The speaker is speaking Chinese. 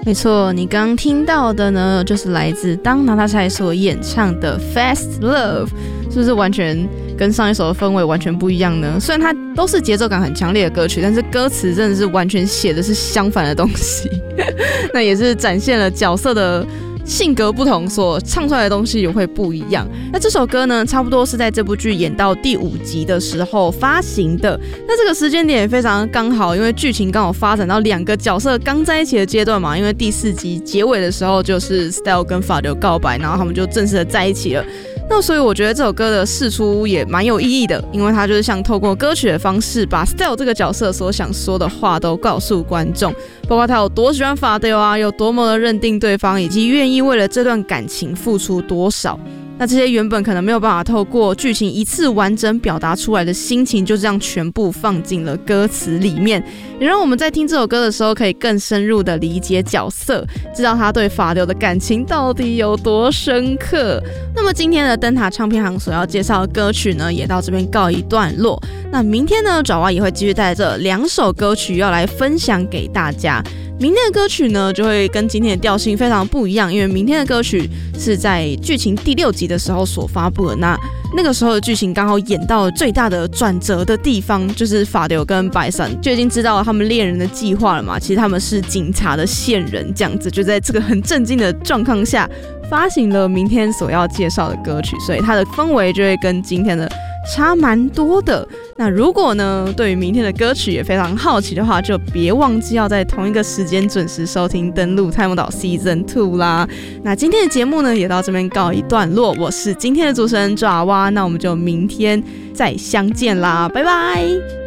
没错，你刚刚听到的呢，就是来自当娜塔莎所演唱的 Fast Love， 是不是完全跟上一首的氛围完全不一样呢？虽然它都是节奏感很强烈的歌曲，但是歌词真的是完全写的是相反的东西那也是展现了角色的性格不同，所唱出来的东西也会不一样。那这首歌呢，差不多是在这部剧演到第5集的时候发行的。那这个时间点也非常刚好，因为剧情刚好发展到2个角色刚在一起的阶段嘛。因为第4集结尾的时候，就是 Stell 跟法流告白，然后他们就正式的在一起了。那所以我觉得这首歌的释出也蛮有意义的，因为它就是像透过歌曲的方式，把 Stell 这个角色所想说的话都告诉观众，包括他有多喜欢法流啊，有多么的认定对方，以及愿意为了这段感情付出多少。那这些原本可能没有办法透过剧情一次完整表达出来的心情，就这样全部放进了歌词里面，也让我们在听这首歌的时候可以更深入的理解角色，知道他对法流的感情到底有多深刻。那么今天的灯塔唱片行所要介绍的歌曲呢，也到这边告一段落。那明天呢，爪哇也会继续带着2首歌曲要来分享给大家。明天的歌曲呢，就会跟今天的调性非常不一样，因为明天的歌曲是在剧情第6集的时候所发布的。那个时候的剧情刚好演到了最大的转折的地方，就是法流跟白山就已经知道了他们恋人的计划了嘛。其实他们是警察的线人，这样子就在这个很震惊的状况下发行了明天所要介绍的歌曲，所以它的氛围就会跟今天的差蛮多的。那如果呢，对于明天的歌曲也非常好奇的话，就别忘记要在同一个时间准时收听登录太空岛 Season 2啦。那今天的节目呢，也到这边告一段落。我是今天的主持人爪哇，那我们就明天再相见啦，拜拜。